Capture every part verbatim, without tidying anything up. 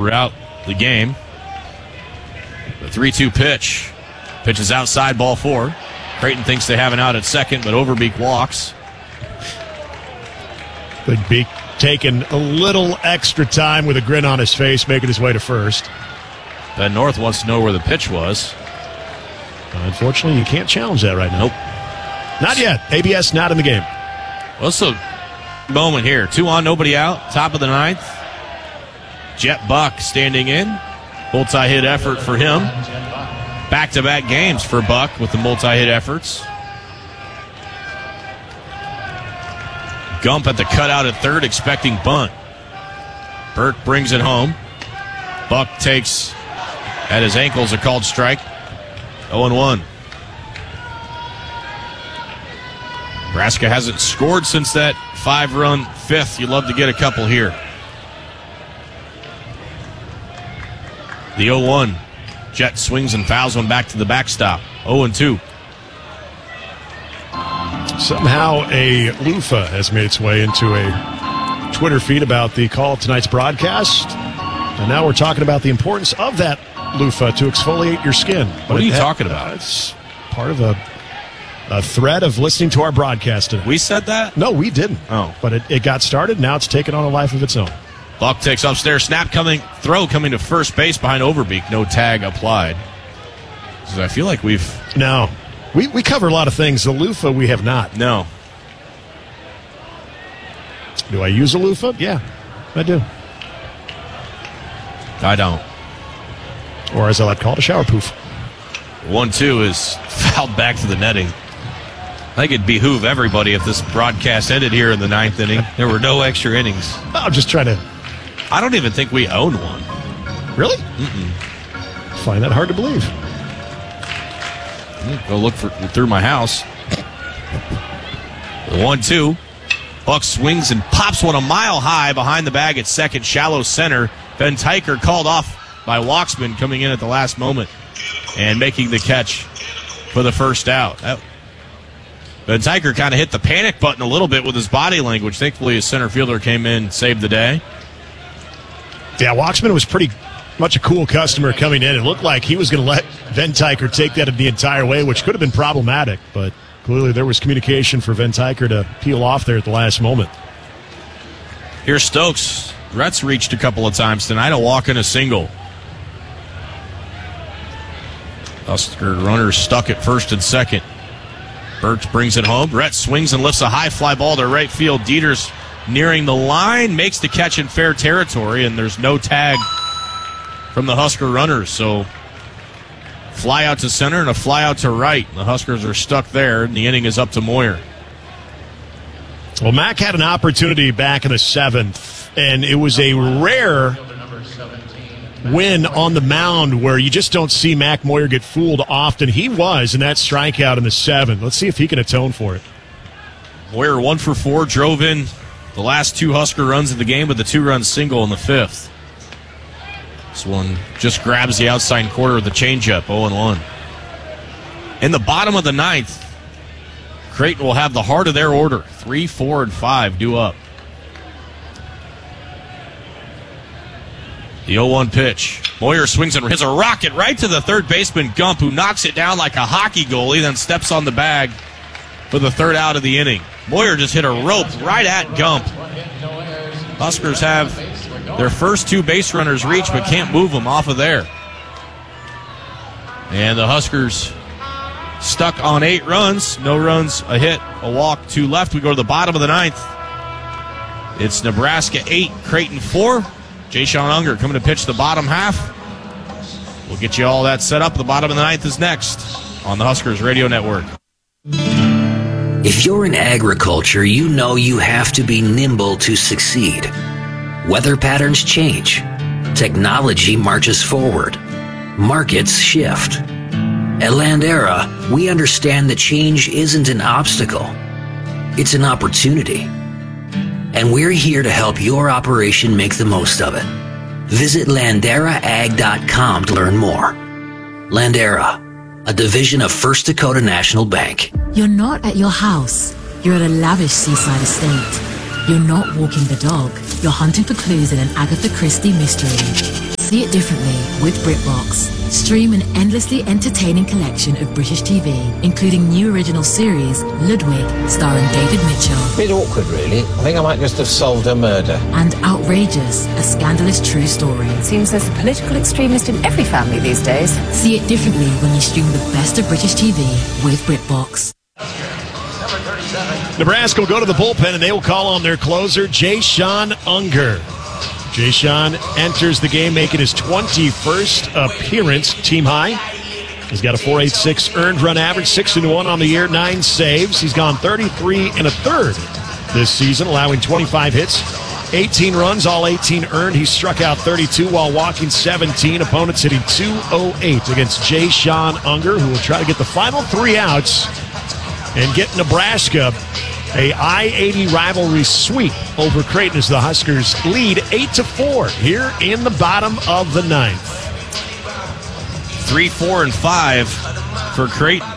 throughout the game. The three two pitch. Pitch is outside, ball four. Creighton thinks they have an out at second, but Overbeek walks. But Beek taking a little extra time with a grin on his face, making his way to first. Ben North wants to know where the pitch was. Unfortunately, you can't challenge that right now. Nope. Not yet. A B S not in the game. What's the moment here? Two on, nobody out. Top of the ninth. Jet Buck standing in. Multi-hit effort for him. Back-to-back games for Buck with the multi-hit efforts. Gump at the cutout at third, expecting bunt. Burke brings it home. Buck takes at his ankles a called strike. oh and one. Nebraska hasn't scored since that five-run fifth. You'd love to get a couple here. The oh one. Jet swings and fouls one back to the backstop. oh and two. Somehow a loofah has made its way into a Twitter feed about the call of tonight's broadcast. And now we're talking about the importance of that loofah to exfoliate your skin. But what are you it, talking about? Uh, it's part of a, a thread of listening to our broadcast today. We said that? No, we didn't. Oh. But it, it got started. Now it's taken on a life of its own. Buck takes upstairs. Snap coming. Throw coming to first base behind Overbeek. No tag applied. So I feel like we've... No. We we cover a lot of things. The loofah we have not. No. Do I use a loofah? Yeah, I do. I don't. Or as I like to call it, a shower poof. one two is fouled back to the netting. I think it'd behoove everybody if this broadcast ended here in the ninth inning. There were no extra innings. I'm just trying to... I don't even think we own one. Really? Mm-mm. Find that hard to believe. Go look for through my house. one two. Buck swings and pops one a mile high behind the bag at second, shallow center. Van Tyker called off by Walksman coming in at the last moment and making the catch for the first out. That, Van Tyker kind of hit the panic button a little bit with his body language. Thankfully, his center fielder came in, saved the day. Yeah, Walksman was pretty much a cool customer coming in. It looked like he was going to let Van Tyker take that the entire way, which could have been problematic, but clearly there was communication for Van Tyker to peel off there at the last moment. Here's Stokes. Rhett's reached a couple of times tonight. A walk and a single. Husker runners stuck at first and second. Burks brings it home. Rhett swings and lifts a high fly ball to right field. Dieters nearing the line, makes the catch in fair territory, and there's no tag from the Husker runners. So fly out to center and a fly out to right. The Huskers are stuck there, and the inning is up to Moyer. Well, Mac had an opportunity back in the seventh, and it was a rare win on the mound where you just don't see Mac Moyer get fooled often. He was in that strikeout in the seventh. Let's see if he can atone for it. Moyer one for four, drove in the last two Husker runs of the game with a two-run single in the fifth. This one just grabs the outside quarter of the changeup, oh and one. In the bottom of the ninth, Creighton will have the heart of their order. Three, four, and five due up. The oh one pitch. Moyer swings and hits a rocket right to the third baseman, Gump, who knocks it down like a hockey goalie, then steps on the bag for the third out of the inning. Moyer just hit a rope right at Gump. Huskers have their first two base runners reach, but can't move them off of there. And the Huskers stuck on eight runs. No runs, a hit, a walk, two left. We go to the bottom of the ninth. It's Nebraska eight, Creighton four. Jay-Sean Unger coming to pitch the bottom half. We'll get you all that set up. The bottom of the ninth is next on the Huskers Radio Network. If you're in agriculture, you know you have to be nimble to succeed. Weather patterns change. Technology marches forward. Markets shift. At Landera, we understand that change isn't an obstacle. It's an opportunity. And we're here to help your operation make the most of it. Visit Landera Ag dot com to learn more. Landera, a division of First Dakota National Bank. You're not at your house. You're at a lavish seaside estate. You're not walking the dog. You're hunting for clues in an Agatha Christie mystery. See it differently with BritBox. Stream an endlessly entertaining collection of British T V, including new original series, Ludwig, starring David Mitchell. Bit awkward, really. I think I might just have solved a murder. And Outrageous, a scandalous true story. Seems there's a political extremist in every family these days. See it differently when you stream the best of British T V with BritBox. Nebraska will go to the bullpen, and they will call on their closer, Jayshon Unger. Jayshon enters the game making his twenty-first appearance, team high. He's got a four point eight six earned run average, six and one on the year, nine saves. He's gone thirty-three and a third this season, allowing twenty-five hits, eighteen runs, all eighteen earned. He struck out thirty-two while walking seventeen. Opponents hitting two oh eight against Jayshon Unger, who will try to get the final three outs and get Nebraska a I eighty rivalry sweep over Creighton as the Huskers lead eight to four here in the bottom of the ninth. Three, four, and five for Creighton.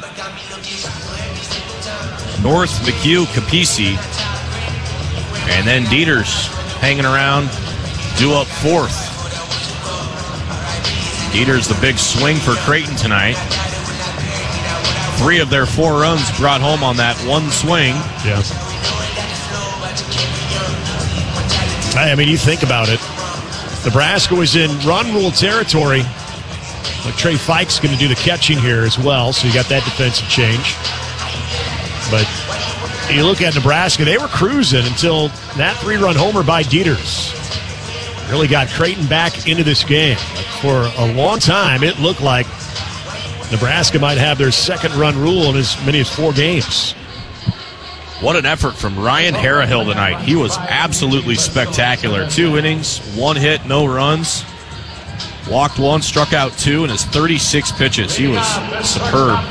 North, McHugh, Capisi, and then Dieters hanging around, due up fourth. Dieters the big swing for Creighton tonight. Three of their four runs brought home on that one swing. Yeah. I mean, you think about it. Nebraska was in run rule territory. But Trey Fike's going to do the catching here as well, so you got that defensive change. But you look at Nebraska, they were cruising until that three-run homer by Dieters really got Creighton back into this game. For a long time, it looked like Nebraska might have their second run rule in as many as four games. What an effort from Ryan Harahill tonight. He was absolutely spectacular. Two innings, one hit, no runs. Walked one, struck out two in his thirty-six pitches. He was superb.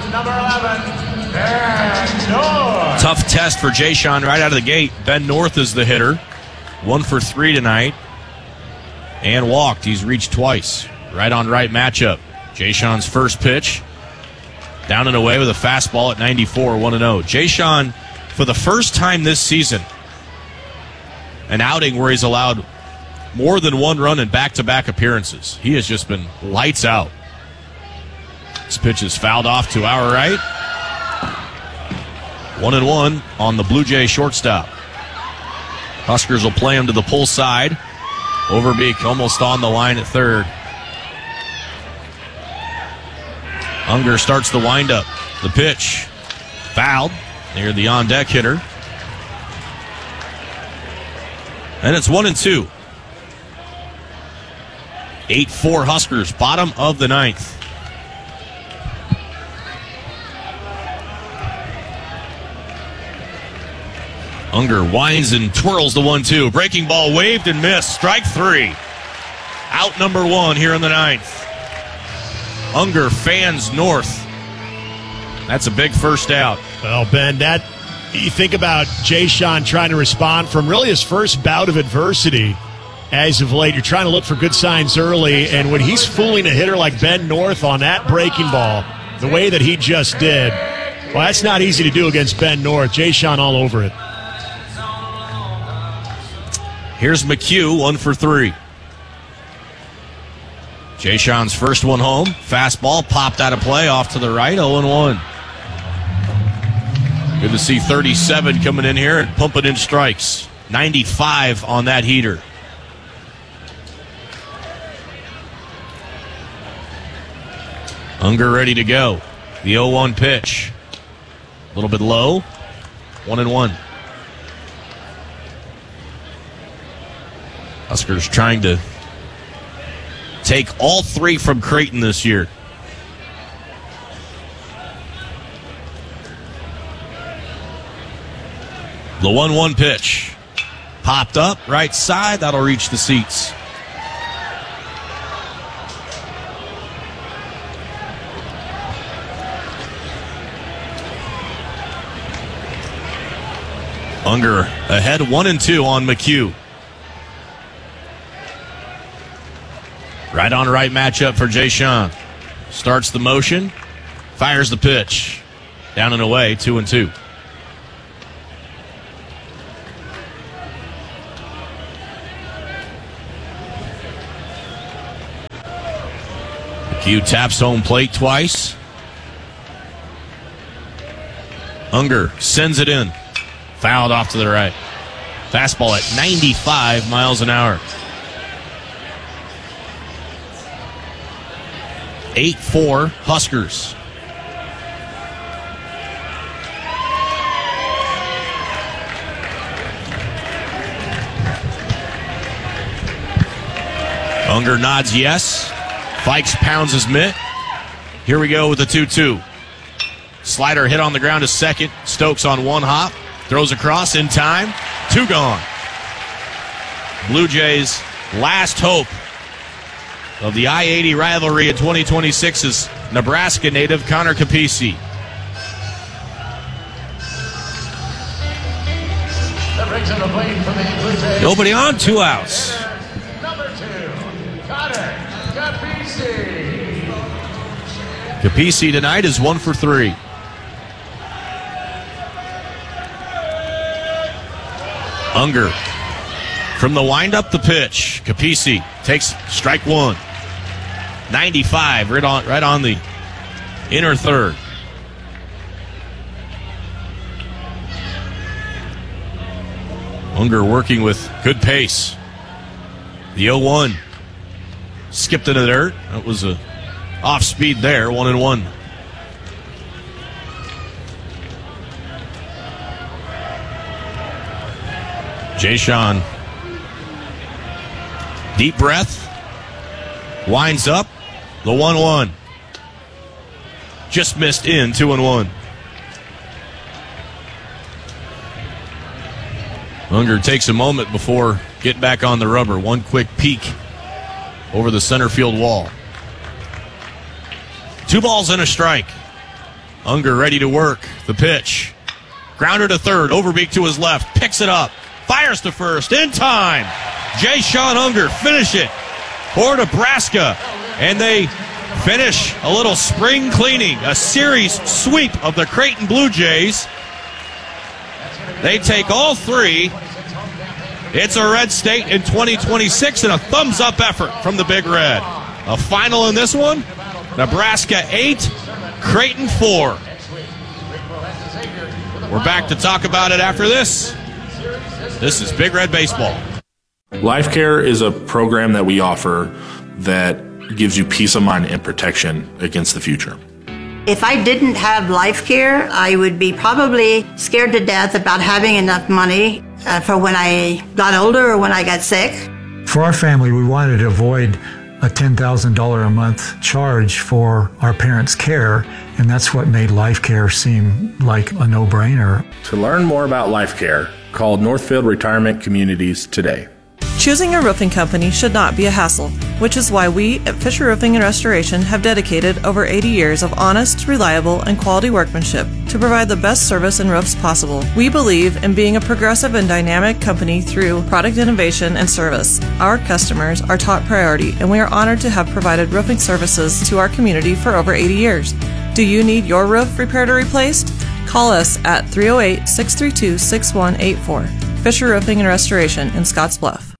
Tough test for Jayshon right out of the gate. Ben North is the hitter. One for three tonight. And walked. He's reached twice. Right on right matchup. Jayshon's first pitch. Down and away with a fastball at ninety-four, one and oh. Jayshon, for the first time this season, an outing where he's allowed more than one run in back-to-back appearances. He has just been lights out. This pitch is fouled off to our right. One and one on the Blue Jay shortstop. Huskers will play him to the pull side. Overbeek almost on the line at third. Unger starts the windup. The pitch fouled near the on-deck hitter. And it's one and two. eight four Huskers, bottom of the ninth. Unger winds and twirls the one two. Breaking ball waved and missed. Strike three. Out number one here in the ninth. Unger fans North. That's a big first out. Well, Ben, that you think about Jayshon trying to respond from really his first bout of adversity. As of late, you're trying to look for good signs early, and when he's fooling a hitter like Ben North on that breaking ball, the way that he just did, well, that's not easy to do against Ben North. Jayshon all over it. Here's McHugh, one for three. Jayshon's first one home. Fastball popped out of play off to the right, oh and one. Good to see thirty-seven coming in here and pumping in strikes. ninety-five on that heater. Unger ready to go. The oh one pitch. A little bit low. One and one. Huskers trying to take all three from Creighton this year. The one one pitch. Popped up, right side. That'll reach the seats. Unger ahead one and two on McHugh. Right on right matchup for Jayshon. Starts the motion, fires the pitch. Down and away, two and two. Q taps home plate twice. Unger sends it in. Fouled off to the right. Fastball at ninety-five miles an hour. eight four Huskers. Unger nods yes. Fikes pounds his mitt. Here we go with the two two. Slider hit on the ground to second. Stokes on one hop. Throws across in time. Two gone. Blue Jays' last hope of the I eighty rivalry in twenty twenty-six is Nebraska native Connor Capisi. Nobody on, two outs. Number two, Connor Capisi. Capisi tonight is one for three. Unger from the windup, the pitch. Capisi takes strike one. ninety-five, right on, right on the inner third. Unger working with good pace. The oh one skipped into the dirt. That was a off speed there, one and one. Jay-Sean, deep breath, winds up, the one one. Just missed in, two and one. Unger takes a moment before getting back on the rubber. One quick peek over the center field wall. Two balls and a strike. Unger ready to work. The pitch. Grounder to third. Overbeek to his left. Picks it up. Fires to first in time. Jay-Sean Unger finish it for Nebraska. And they finish a little spring cleaning, a series sweep of the Creighton Blue Jays. They take all three. It's a red state in twenty twenty-six and a thumbs-up effort from the Big Red. A final in this one, Nebraska eight, Creighton four. We're back to talk about it after this. This is Big Red Baseball. Life Care is a program that we offer that gives you peace of mind and protection against the future. If I didn't have Life Care, I would be probably scared to death about having enough money uh, for when I got older or when I got sick. For our family, we wanted to avoid a ten thousand dollars a month charge for our parents' care, and that's what made Life Care seem like a no-brainer. To learn more about Life Care, call Northfield Retirement Communities today. Choosing a roofing company should not be a hassle, which is why we at Fisher Roofing and Restoration have dedicated over eighty years of honest, reliable, and quality workmanship to provide the best service and roofs possible. We believe in being a progressive and dynamic company through product innovation and service. Our customers are top priority, and we are honored to have provided roofing services to our community for over eighty years. Do you need your roof repaired or replaced? Call us at three oh eight, six three two, six one eight four. Fisher Roofing and Restoration in Scottsbluff.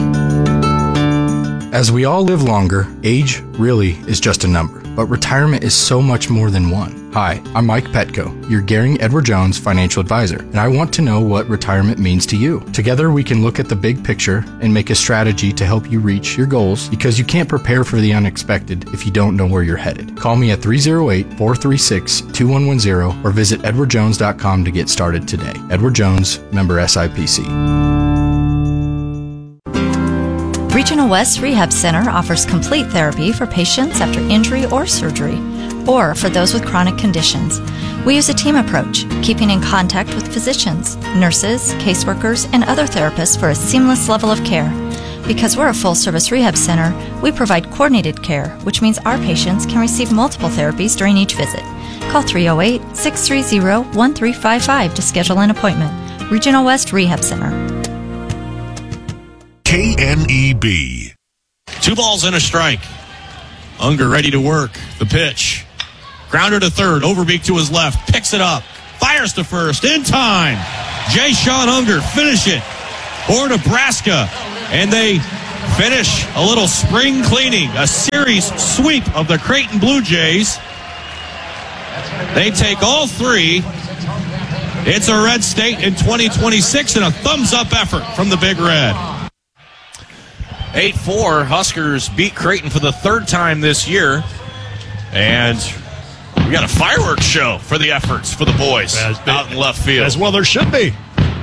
As we all live longer, age really is just a number, but retirement is so much more than one. Hi, I'm Mike Petco, your Gehring Edward Jones financial advisor, and I want to know what retirement means to you. Together we can look at the big picture and make a strategy to help you reach your goals, because you can't prepare for the unexpected if you don't know where you're headed. Call me at three oh eight, four three six, two one one zero or visit edward jones dot com to get started today. Edward Jones, member S I P C. Regional West Rehab Center offers complete therapy for patients after injury or surgery, or for those with chronic conditions. We use a team approach, keeping in contact with physicians, nurses, caseworkers, and other therapists for a seamless level of care. Because we're a full-service rehab center, we provide coordinated care, which means our patients can receive multiple therapies during each visit. Call three oh eight, six three zero, one three five five to schedule an appointment. Regional West Rehab Center. K N E B. Two balls and a strike. Unger ready to work. The pitch. Grounder to third. Overbeek to his left. Picks it up. Fires to first. In time. Jay-Sean Unger finish it for Nebraska. And they finish a little spring cleaning, a series sweep of the Creighton Blue Jays. They take all three. It's a Red State in twenty twenty-six and a thumbs-up effort from the Big Red. eight four, Huskers beat Creighton for the third time this year. And we got a fireworks show for the efforts for the boys as out in left field. As well there should be.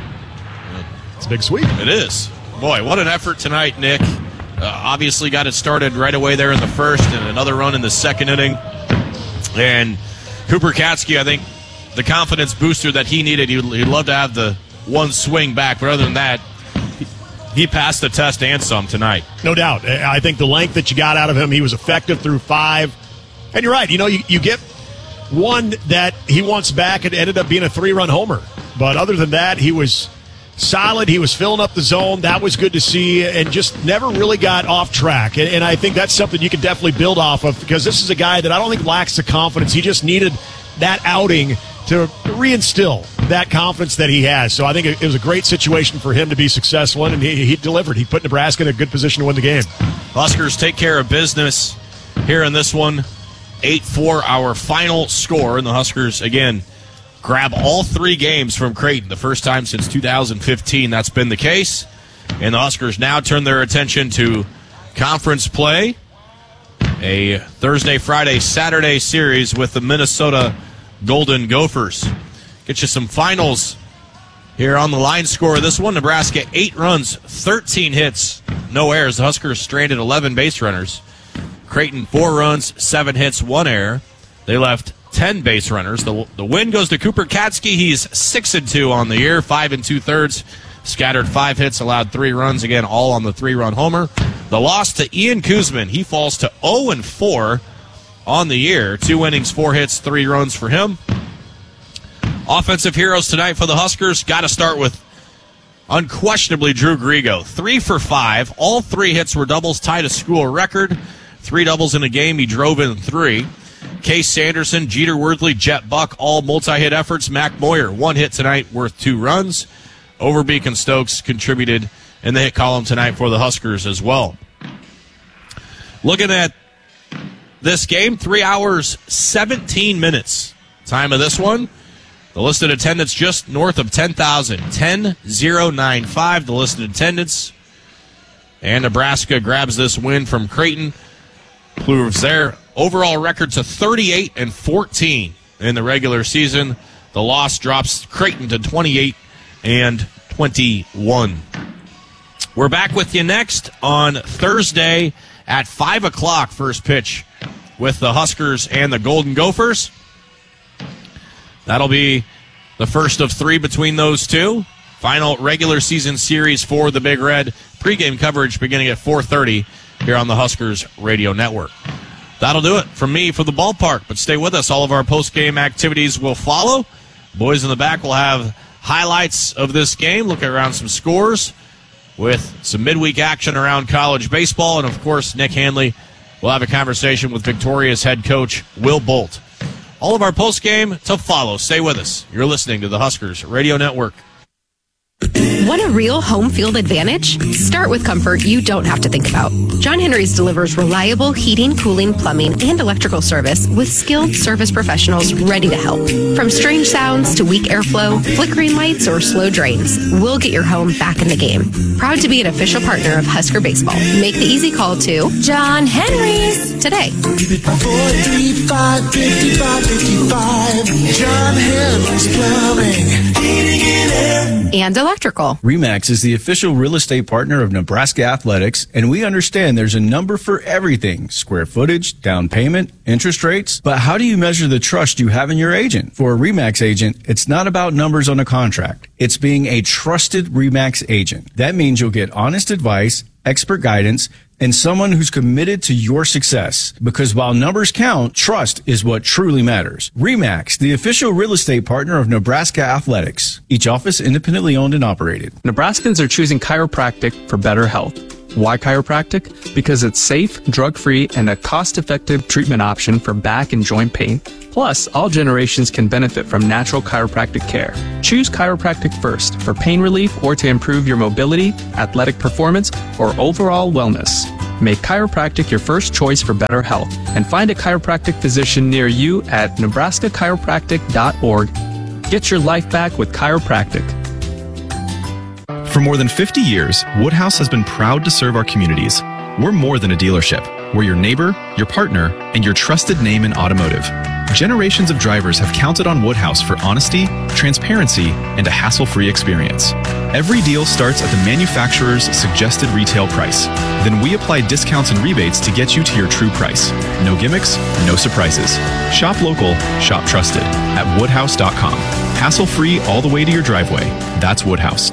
It's a big sweep. It is. Boy, what an effort tonight, Nick. Uh, obviously got it started right away there in the first and another run in the second inning. And Cooper Katsky, I think, the confidence booster that he needed, he'd, he'd love to have the one swing back. But other than that, he, he passed the test and some tonight. No doubt. I think the length that you got out of him, he was effective through five. And you're right. You know, you, you get one that he wants back. It ended up being a three-run homer. But other than that, he was solid. He was filling up the zone. That was good to see, and just never really got off track. And, and I think that's something you can definitely build off of, because this is a guy that I don't think lacks the confidence. He just needed that outing to reinstill that confidence that he has. So I think it was a great situation for him to be successful in, and he, he delivered. He put Nebraska in a good position to win the game. Huskers take care of business here in this one. eight four, our final score, and the Huskers, again, grab all three games from Creighton. The first time since two thousand fifteen that's been the case. And the Huskers now turn their attention to conference play. A Thursday, Friday, Saturday series with the Minnesota Golden Gophers. Get you some finals here on the line score of this one. Nebraska, eight runs, thirteen hits, no errors. The Huskers stranded eleven base runners. Creighton, four runs, seven hits, one error. They left ten base runners. The, the win goes to Cooper Katsky. He's six and two on the year, five and two thirds. Scattered five hits, allowed three runs, again, all on the three-run homer. The loss to Ian Kuzman. He falls to oh and four on the year. Two innings, four hits, three runs for him. Offensive heroes tonight for the Huskers. Got to start with unquestionably Drew Grigo. Three for five. All three hits were doubles, tied a school record. Three doubles in a game. He drove in three. Case Sanderson, Jeter Worthley, Jet Buck, all multi-hit efforts. Mac Moyer, one hit tonight, worth two runs. Overbeek and Stokes contributed in the hit column tonight for the Huskers as well. Looking at this game, three hours, seventeen minutes. Time of this one. The listed attendance just north of ten thousand. ten thousand ninety-five, the listed attendance. And Nebraska grabs this win from Creighton. Proves their overall record to thirty-eight and fourteen in the regular season. The loss drops Creighton to twenty-eight and twenty-one. We're back with you next on Thursday at five o'clock, first pitch with the Huskers and the Golden Gophers. That'll be the first of three between those two. Final regular season series for the Big Red. Pre-game coverage beginning at four thirty here on the Huskers Radio Network. That'll do it from me for the ballpark, but stay with us. All of our post-game activities will follow. Boys in the back will have highlights of this game, look around some scores with some midweek action around college baseball, and, of course, Nick Hanley will have a conversation with Victoria's head coach Will Bolt. All of our post-game to follow. Stay with us. You're listening to the Huskers Radio Network. Want a real home field advantage? Start with comfort you don't have to think about. John Henry's delivers reliable heating, cooling, plumbing, and electrical service with skilled service professionals ready to help. From strange sounds to weak airflow, flickering lights, or slow drains, we'll get your home back in the game. Proud to be an official partner of Husker Baseball. Make the easy call to John Henry's today. four three five, five five five. John Henry's Plumbing, Heating and Air. And electrical. RE/MAX is the official real estate partner of Nebraska Athletics, and we understand there's a number for everything: square footage, down payment, interest rates. But how do you measure the trust you have in your agent? For a RE/MAX agent, it's not about numbers on a contract. It's being a trusted RE/MAX agent. That means you'll get honest advice, expert guidance, and someone who's committed to your success. Because while numbers count, trust is what truly matters. RE/MAX, the official real estate partner of Nebraska Athletics. Each office independently owned and operated. Nebraskans are choosing chiropractic for better health. Why chiropractic? Because it's safe, drug-free, and a cost-effective treatment option for back and joint pain. Plus, all generations can benefit from natural chiropractic care. Choose chiropractic first for pain relief or to improve your mobility, athletic performance, or overall wellness. Make chiropractic your first choice for better health and find a chiropractic physician near you at nebraska chiropractic dot org. Get your life back with chiropractic. For more than fifty years, Woodhouse has been proud to serve our communities. We're more than a dealership. We're your neighbor, your partner, and your trusted name in automotive. Generations of drivers have counted on Woodhouse for honesty, transparency, and a hassle-free experience. Every deal starts at the manufacturer's suggested retail price. Then we apply discounts and rebates to get you to your true price. No gimmicks, no surprises. Shop local, shop trusted at woodhouse dot com. Hassle-free all the way to your driveway. That's Woodhouse.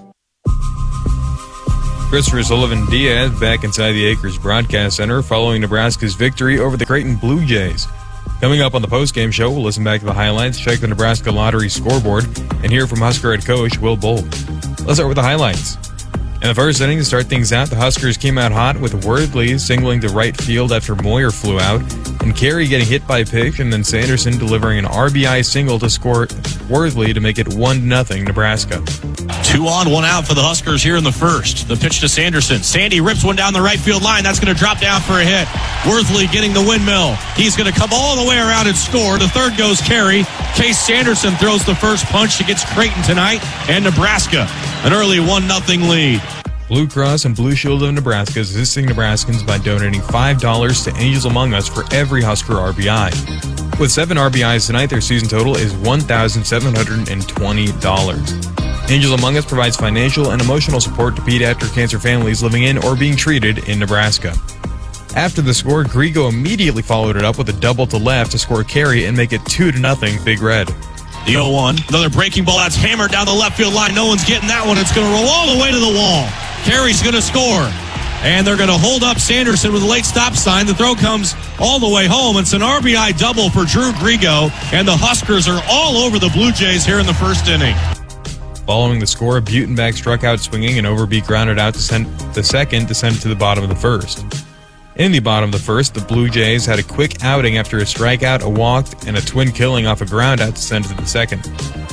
Christopher Sullivan-Diaz back inside the Acres Broadcast Center following Nebraska's victory over the Creighton Blue Jays. Coming up on the postgame show, we'll listen back to the highlights, check the Nebraska Lottery scoreboard, and hear from Husker head coach Will Bolt. Let's start with the highlights. In the first inning, to start things out, the Huskers came out hot with Worthley singling to right field after Moyer flew out, and Carey getting hit by a pitch, and then Sanderson delivering an R B I single to score Worthley to make it one to nothing Nebraska. Two on, one out for the Huskers here in the first. The pitch to Sanderson. Sandy rips one down the right field line. That's going to drop down for a hit. Worthley getting the windmill. He's going to come all the way around and score. The third goes Carey. Case Sanderson throws the first punch against Creighton tonight, and Nebraska an early one nothing lead. Blue Cross and Blue Shield of Nebraska is assisting Nebraskans by donating five dollars to Angels Among Us for every Husker R B I. With seven R B Is tonight, their season total is one thousand seven hundred twenty dollars. Angels Among Us provides financial and emotional support to pediatric cancer families living in or being treated in Nebraska. After the score, Grigo immediately followed it up with a double to left to score Carey and make it two to nothing Big Red. The oh one. Another breaking ball that's hammered down the left field line. No one's getting that one. It's going to roll all the way to the wall. Carey's going to score. And they're going to hold up Sanderson with a late stop sign. The throw comes all the way home. It's an R B I double for Drew Grigo. And the Huskers are all over the Blue Jays here in the first inning. Following the score, Butenbach struck out swinging and Overbeek grounded out to send the second to send it to the bottom of the first. In the bottom of the first, the Blue Jays had a quick outing after a strikeout, a walk, and a twin killing off a ground out to send it to the second.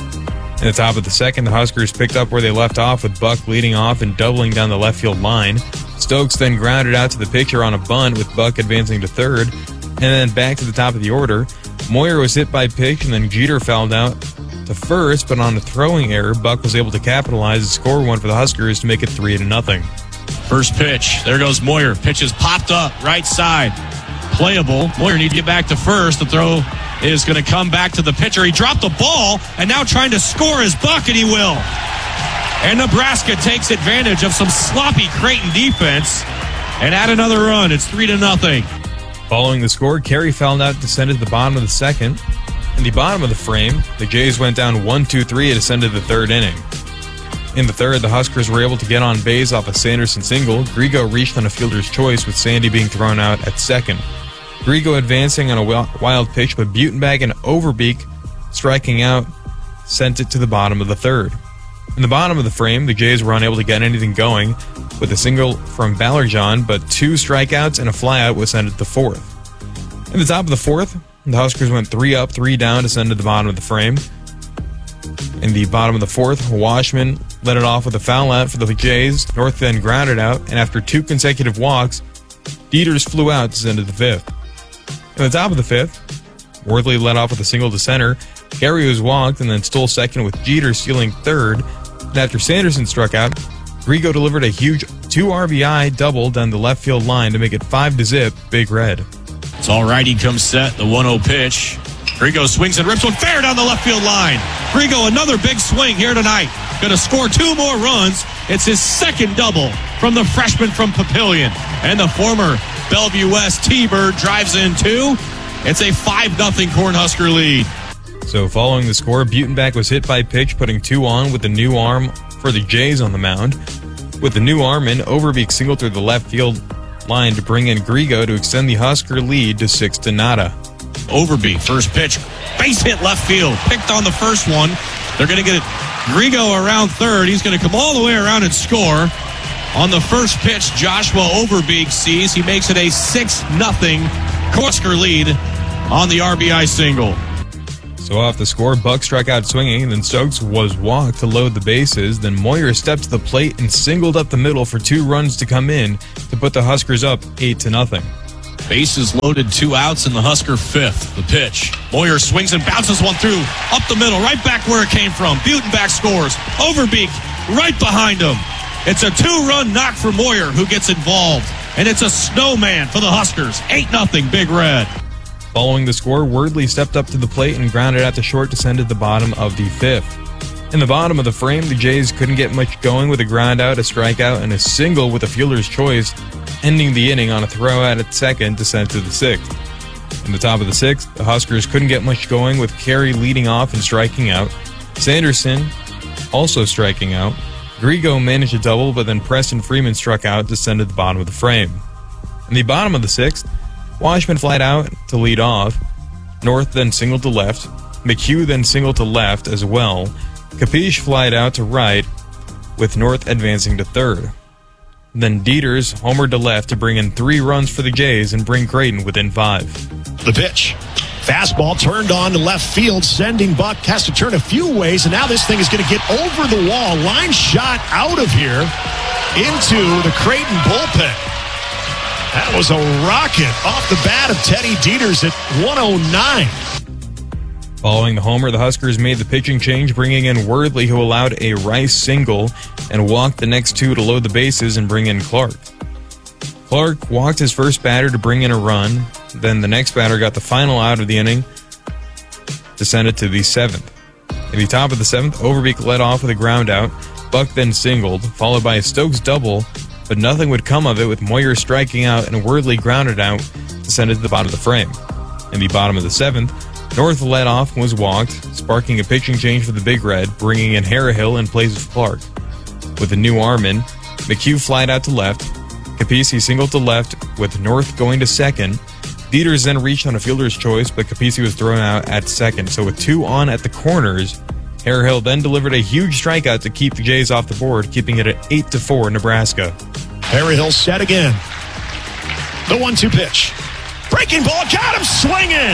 In the top of the second, the Huskers picked up where they left off with Buck leading off and doubling down the left field line. Stokes then grounded out to the pitcher on a bunt with Buck advancing to third, and then back to the top of the order. Moyer was hit by pitch, and then Jeter fouled out to first, but on a throwing error, Buck was able to capitalize and score one for the Huskers to make it three to nothing. First pitch. There goes Moyer. Pitch is popped up, right side. Playable. Moyer needs to get back to first. The throw is going to come back to the pitcher. He dropped the ball and now trying to score his Buck, and he will. And Nebraska takes advantage of some sloppy Creighton defense and add another run. It's three to nothing. Following the score, Carey fouled out to send it to the bottom of the second. In the bottom of the frame, the Jays went down one two three to send to the third inning. In the third, the Huskers were able to get on base off a Sanderson single. Grigo reached on a fielder's choice with Sandy being thrown out at second. Grigo advancing on a wild pitch, but Butenbach and Overbeek striking out sent it to the bottom of the third. In the bottom of the frame, the Jays were unable to get anything going with a single from Ballerjohn, but two strikeouts and a flyout was sent at the fourth. In the top of the fourth, the Huskers went three up, three down to send to the bottom of the frame. In the bottom of the fourth, Washman led it off with a foul out for the Jays. North then grounded out, and after two consecutive walks, Dieters flew out to send to the fifth. In the top of the fifth, Worthley led off with a single to center. Carey was walked and then stole second with Jeter stealing third. And after Sanderson struck out, Grigo delivered a huge two R B I double down the left field line to make it five to zip Big Red. It's all right. He comes set. The one oh pitch. Grigo swings and rips one fair down the left field line. Grigo, another big swing here tonight. Going to score two more runs. It's his second double from the freshman from Papillion. And the former Bellevue West T-Bird drives in two. It's a five nothing Cornhusker lead. So following the score, Butenbach was hit by pitch, putting two on with the new arm for the Jays on the mound. With the new arm in, Overbeek singled through the left field line to bring in Grigo to extend the Husker lead to six to nada. Overbeek, first pitch, base hit left field, picked on the first one. They're going to get it. Grigo around third. He's going to come all the way around and score. On the first pitch, Joshua Overbeek sees. He makes it a six nothing Husker lead on the R B I single. So off the score, Buck struck out swinging, then Stokes was walked to load the bases. Then Moyer stepped to the plate and singled up the middle for two runs to come in to put the Huskers up eight to nothing. Bases loaded, two outs in the Husker fifth. The pitch. Moyer swings and bounces one through up the middle, right back where it came from. Butenbach scores. Overbeek right behind him. It's a two-run knock for Moyer, who gets involved. And it's a snowman for the Huskers. eight nothing Big Red. Following the score, Wordley stepped up to the plate and grounded out to short to send at the bottom of the fifth. In the bottom of the frame, the Jays couldn't get much going with a ground out, a strikeout, and a single with a fielder's choice, ending the inning on a throw out at second to send to the sixth. In the top of the sixth, the Huskers couldn't get much going with Carey leading off and striking out. Sanderson also striking out. Grigo managed a double, but then Preston Freeman struck out to send at the bottom of the frame. In the bottom of the sixth, Washman flied out to lead off. North then singled to left. McHugh then singled to left as well. Capiche flied out to right, with North advancing to third. Then Dieters homered to left to bring in three runs for the Jays and bring Creighton within five. The pitch. Fastball turned on to left field, sending Buck has to turn a few ways, and now this thing is going to get over the wall. Line shot out of here into the Creighton bullpen. That was a rocket off the bat of Teddy Dieters at one oh nine. Following the homer, the Huskers made the pitching change, bringing in Wordley, who allowed a Rice single and walked the next two to load the bases and bring in Clark. Clark walked his first batter to bring in a run. Then the next batter got the final out of the inning to send it to the seventh. In the top of the seventh, Overbeek led off with a ground out. Buck then singled, followed by a Stokes double, but nothing would come of it with Moyer striking out and Wordley grounded out to send it to the bottom of the frame. In the bottom of the seventh, North led off and was walked, sparking a pitching change for the Big Red, bringing in Harrahill in place of Clark. With a new arm in, McHugh flied out to left. Capisi singled to left, with North going to second. Dieters then reached on a fielder's choice, but Capisi was thrown out at second. So with two on at the corners, Harrahill then delivered a huge strikeout to keep the Jays off the board, keeping it at eight to four Nebraska. Harrahill set again. The one two pitch. Breaking ball, got him swinging!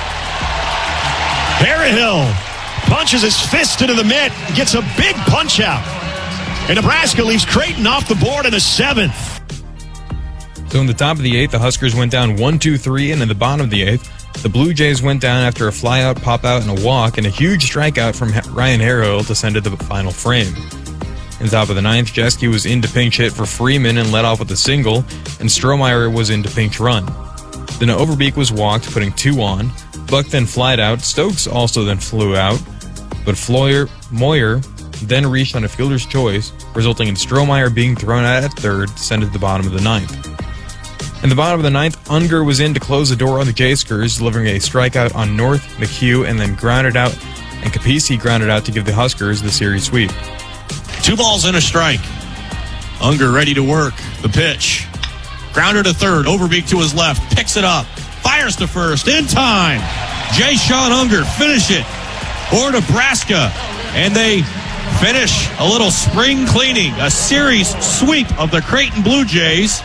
Harrahill punches his fist into the mitt, gets a big punch out. And Nebraska leaves Creighton off the board in the seventh. So in the top of the eighth, the Huskers went down one two three, and in the bottom of the eighth, the Blue Jays went down after a flyout, pop-out, and a walk, and a huge strikeout from Ryan Harrahill to send it to the final frame. In the top of the ninth, Jeske was in to pinch hit for Freeman and led off with a single, and Strohmeyer was in to pinch run. Then Overbeek was walked, putting two on. Buck then flied out. Stokes also then flew out, but Floyer, Moyer then reached on a fielder's choice, resulting in Strohmeyer being thrown out at third to send it to the bottom of the ninth. In the bottom of the ninth, Unger was in to close the door on the Jayskers, delivering a strikeout on North, McHugh, and then grounded out, and Capisi grounded out to give the Huskers the series sweep. Two balls and a strike. Unger ready to work. The pitch. Grounder to third. Overbeek to his left. Picks it up. Fires to first. In time. Jay Sean Unger finish it for Nebraska. And they finish a little spring cleaning. A series sweep of the Creighton Blue Jays.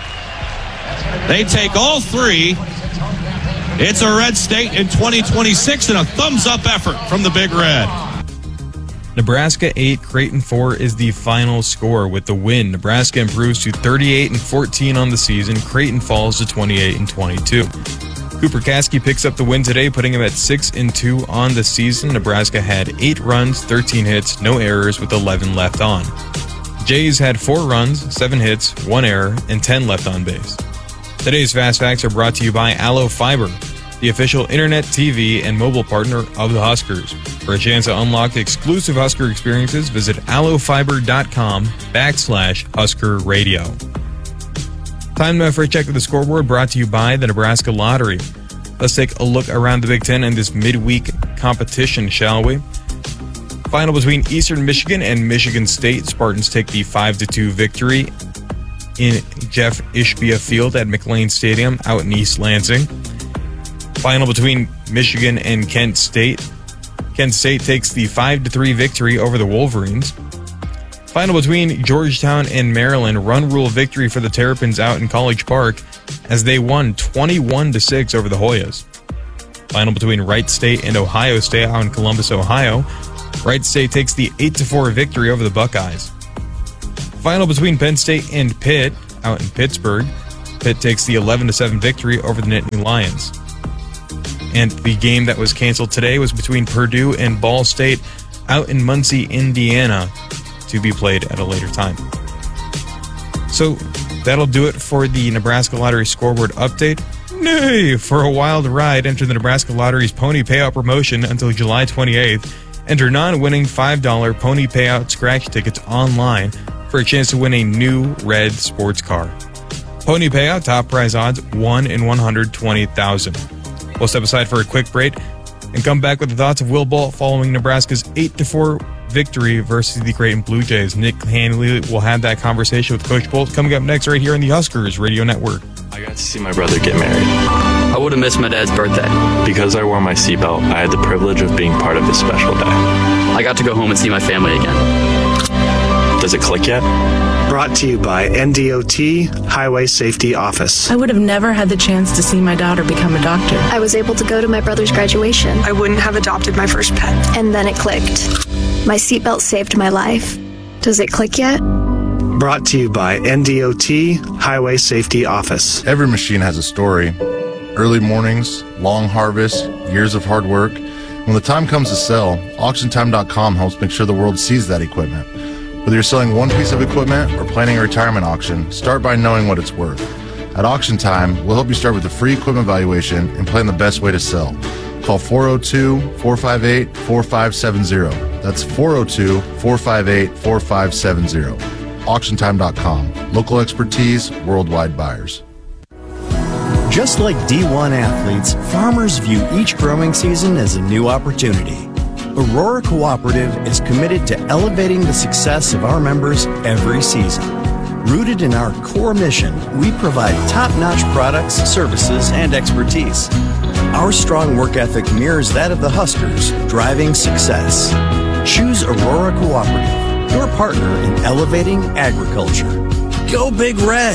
They take all three. It's a Red State in twenty twenty-six and a thumbs-up effort from the Big Red. Nebraska eight, Creighton four is the final score. With the win, Nebraska improves to thirty-eight and fourteen on the season. Creighton falls to twenty-eight and twenty-two. Cooper Kasky picks up the win today, putting him at six and two on the season. Nebraska had eight runs, thirteen hits, no errors, with eleven left on. Jays had four runs, seven hits, one error, and ten left on base. Today's Fast Facts are brought to you by Allo Fiber, the official internet, T V, and mobile partner of the Huskers. For a chance to unlock exclusive Husker experiences, visit allofiber.com backslash Husker Radio. Time now for a check of the scoreboard, brought to you by the Nebraska Lottery. Let's take a look around the Big Ten and this midweek competition, shall we? Final between Eastern Michigan and Michigan State. Spartans take the five to two victory in Jeff Ishbia Field at McLean Stadium out in East Lansing. Final between Michigan and Kent State. Kent State takes the five to three victory over the Wolverines. Final between Georgetown and Maryland, run rule victory for the Terrapins out in College Park as they won twenty-one to six over the Hoyas. Final between Wright State and Ohio State out in Columbus, Ohio. Wright State takes the eight to four victory over the Buckeyes. Final between Penn State and Pitt out in Pittsburgh. Pitt takes the eleven to seven victory over the Nittany Lions. And the game that was canceled today was between Purdue and Ball State out in Muncie, Indiana, to be played at a later time. So that'll do it for the Nebraska Lottery scoreboard update. Nay, for a wild ride, enter the Nebraska Lottery's pony payout promotion until July twenty-eighth. Enter non-winning five dollar pony payout scratch tickets online for a chance to win a new red sports car. Pony payout, top prize odds, one in one hundred twenty thousand. We'll step aside for a quick break and come back with the thoughts of Will Bolt following Nebraska's eight to four victory versus the Creighton Blue Jays. Nick Hanley will have that conversation with Coach Bolt coming up next right here on the Huskers Radio Network. I got to see my brother get married. I would have missed my dad's birthday. Because I wore my seatbelt, I had the privilege of being part of his special day. I got to go home and see my family again. Does it click yet? Brought to you by N D O T Highway Safety Office. I would have never had the chance to see my daughter become a doctor. I was able to go to my brother's graduation. I wouldn't have adopted my first pet. And then it clicked. My seatbelt saved my life. Does it click yet? Brought to you by N D O T Highway Safety Office. Every machine has a story. Early mornings, long harvests, years of hard work. When the time comes to sell, auction time dot com helps make sure the world sees that equipment. Whether you're selling one piece of equipment or planning a retirement auction, start by knowing what it's worth. At Auction Time, we'll help you start with a free equipment valuation and plan the best way to sell. Call four oh two, four five eight, four five seven zero. That's four oh two, four five eight, four five seven zero. auction time dot com. Local expertise, worldwide buyers. Just like D one athletes, farmers view each growing season as a new opportunity. Aurora Cooperative is committed to elevating the success of our members every season. Rooted in our core mission, we provide top-notch products, services, and expertise. Our strong work ethic mirrors that of the Huskers, driving success. Choose Aurora Cooperative, your partner in elevating agriculture. Go Big Red!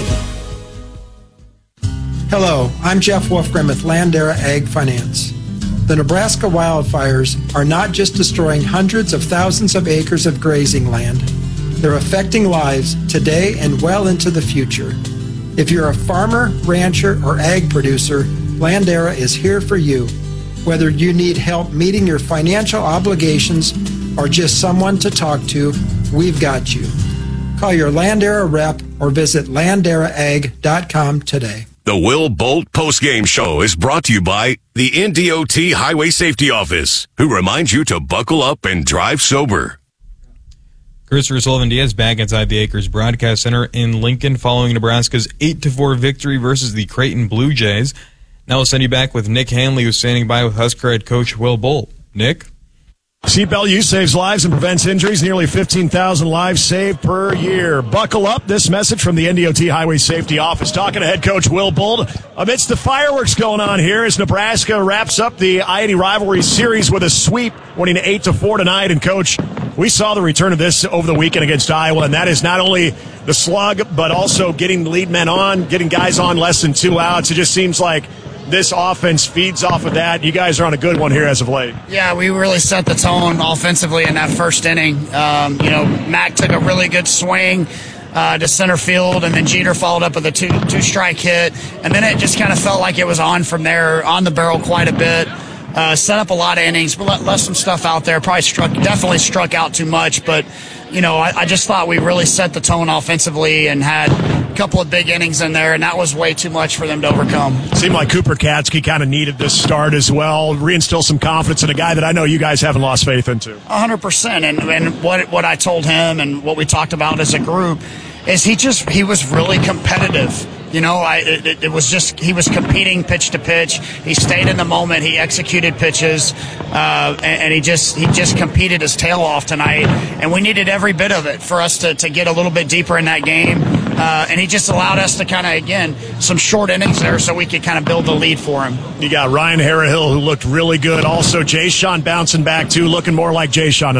Hello, I'm Jeff Wolfgram with Landera Ag Finance. The Nebraska wildfires are not just destroying hundreds of thousands of acres of grazing land. They're affecting lives today and well into the future. If you're a farmer, rancher, or ag producer, Landera is here for you. Whether you need help meeting your financial obligations or just someone to talk to, we've got you. Call your Landera rep or visit landera ag dot com today. The Will Bolt postgame show is brought to you by the N D O T Highway Safety Office, who reminds you to buckle up and drive sober. Christopher Sullivan-Diaz back inside the Acres Broadcast Center in Lincoln following Nebraska's eight to four victory versus the Creighton Blue Jays. Now we'll send you back with Nick Hanley, who's standing by with Husker head coach Will Bolt. Nick? Seatbelt use saves lives and prevents injuries. Nearly fifteen thousand lives saved per year. Buckle up. This message from the N D O T Highway Safety Office. Talking to head coach Will Bolt amidst the fireworks going on here as Nebraska wraps up the I eighty rivalry series with a sweep, winning eight to four tonight. And, Coach, we saw the return of this over the weekend against Iowa, and that is not only the slug, but also getting lead men on, getting guys on less than two outs. It just seems like this offense feeds off of that. You guys are on a good one here as of late. Yeah, we really set the tone offensively in that first inning. Um, you know, Mac took a really good swing uh, to center field, and then Jeter followed up with a two two strike hit, and then it just kind of felt like it was on from there, on the barrel quite a bit. Uh, set up a lot of innings, but left some stuff out there. Probably struck, definitely struck out too much, but you know, I, I just thought we really set the tone offensively and had a couple of big innings in there, and that was way too much for them to overcome. Seemed like Cooper Katsky kind of needed this start as well, reinstill some confidence in a guy that I know you guys haven't lost faith into. one hundred percent, and, and what what I told him and what we talked about as a group is he just he was really competitive. You know, I, it, it was just, he was competing pitch to pitch. He stayed in the moment. He executed pitches, uh, and, and he just he just competed his tail off tonight. And we needed every bit of it for us to, to get a little bit deeper in that game. Uh, and he just allowed us to kind of, again, some short innings there so we could kind of build the lead for him. You got Ryan Harrahill, who looked really good. Also, Jay Sean bouncing back, too, looking more like Jay Sean tonight.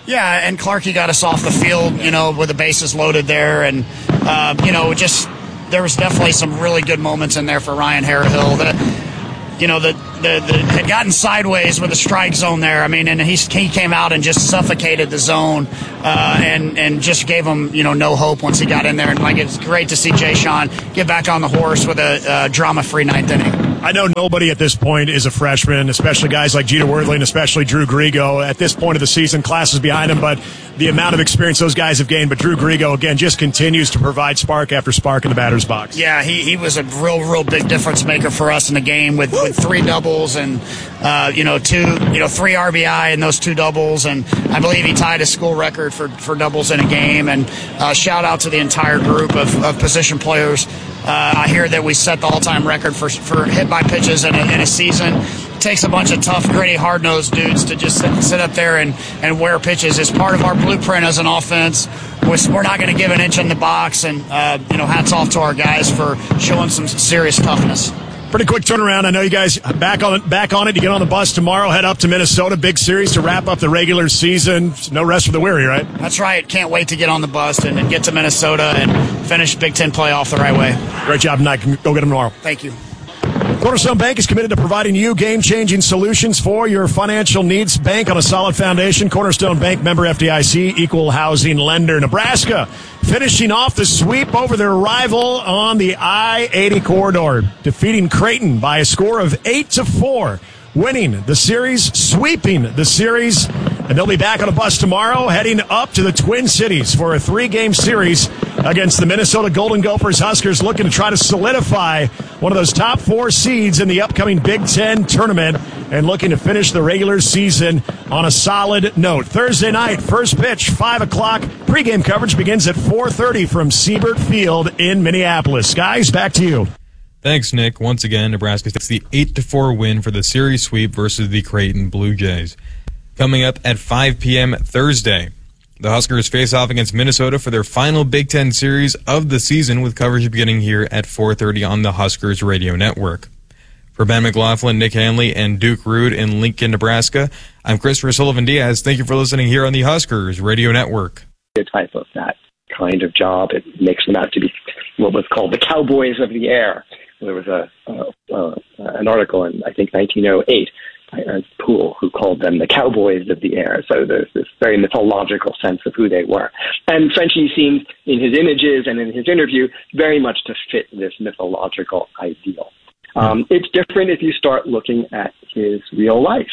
Yeah, and Clarkie got us off the field, you know, with the bases loaded there. And, uh, you know, just there was definitely some really good moments in there for Ryan Harehill. That, you know, the, the, the had gotten sideways with the strike zone there. I mean, and he, he came out and just suffocated the zone uh, and, and just gave him, you know, no hope once he got in there. And, like, it's great to see Jay Sean get back on the horse with a uh, drama-free ninth inning. I know nobody at this point is a freshman, especially guys like Jeter Worthley and especially Drew Grigo. At this point of the season, classes behind him, but the amount of experience those guys have gained. But Drew Grigo, again, just continues to provide spark after spark in the batter's box. Yeah, he, he was a real, real big difference maker for us in the game with, with three doubles and, uh, you know, two, you know, three R B I in those two doubles. And I believe he tied a school record for, for doubles in a game. And uh, shout out to the entire group of, of position players. Uh, I hear that we set the all-time record for for hit-by pitches in a, in a season. It takes a bunch of tough, gritty, hard-nosed dudes to just sit, sit up there and, and wear pitches. It's part of our blueprint as an offense. We're not going to give an inch in the box, and uh, you know, hats off to our guys for showing some serious toughness. Pretty quick turnaround. I know you guys back on it. Back on it. You get on the bus tomorrow. Head up to Minnesota. Big series to wrap up the regular season. No rest for the weary, right? That's right. Can't wait to get on the bus and, and get to Minnesota and finish Big Ten playoff the right way. Great job tonight. Go get them tomorrow. Thank you. Cornerstone Bank is committed to providing you game-changing solutions for your financial needs. Bank on a solid foundation. Cornerstone Bank, member F D I C, equal housing lender. Nebraska finishing off the sweep over their rival on the I eighty corridor, defeating Creighton by a score of eight to four, winning the series, sweeping the series, and they'll be back on a bus tomorrow, heading up to the Twin Cities for a three-game series against the Minnesota Golden Gophers. Huskers looking to try to solidify one of those top four seeds in the upcoming Big Ten tournament and looking to finish the regular season on a solid note. Thursday night, first pitch, five o'clock. Pregame coverage begins at four thirty from Siebert Field in Minneapolis. Guys, back to you. Thanks, Nick. Once again, Nebraska takes the eight to four win for the series sweep versus the Creighton Blue Jays. Coming up at five p.m. Thursday, the Huskers face off against Minnesota for their final Big Ten series of the season, with coverage beginning here at four thirty on the Huskers Radio Network. For Ben McLaughlin, Nick Hanley, and Duke Rude in Lincoln, Nebraska, I'm Christopher Sullivan-Diaz. Thank you for listening here on the Huskers Radio Network. The type of that kind of job, it makes them out to be what was called the Cowboys of the Air. There was a uh, uh, an article in, I think, nineteen oh eight by Ernst Poole, who called them the Cowboys of the Air. So there's this very mythological sense of who they were. And Frenchie seemed, in his images and in his interview, very much to fit this mythological ideal. Um, it's different if you start looking at his real life.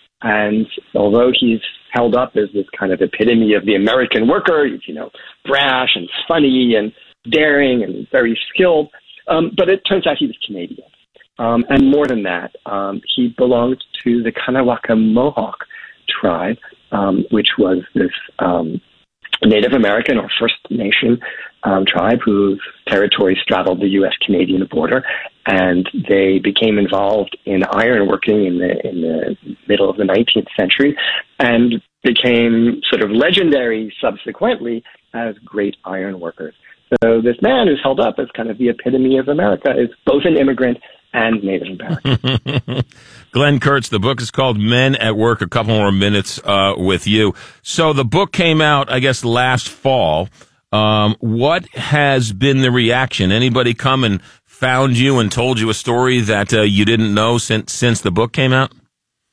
And although he's held up as this kind of epitome of the American worker, he's, you know, brash and funny and daring and very skilled, um, but it turns out he was Canadian. Um, and more than that, um, he belonged to the Kanawaka Mohawk tribe, um, which was this um, Native American or First Nation um, tribe whose territory straddled the U S Canadian border, and they became involved in ironworking in the in the middle of the nineteenth century, and became sort of legendary subsequently as great ironworkers. So this man who's held up as kind of the epitome of America is both an immigrant and Native American. Glenn Kurtz, the book is called Men at Work. A couple more minutes uh, with you. So the book came out, I guess, last fall. Um, what has been the reaction? Anybody come and found you and told you a story that uh, you didn't know since since the book came out?